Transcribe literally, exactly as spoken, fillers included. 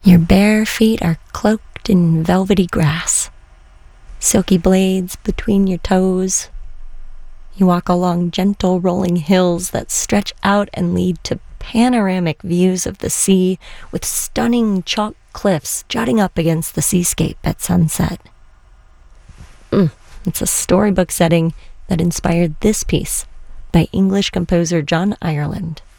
Your bare feet are cloaked in velvety grass, silky blades between your toes. You walk along gentle rolling hills that stretch out and lead to panoramic views of the sea with stunning chalk cliffs jutting up against the seascape at sunset. Mm, it's a storybook setting that inspired this piece by English composer John Ireland.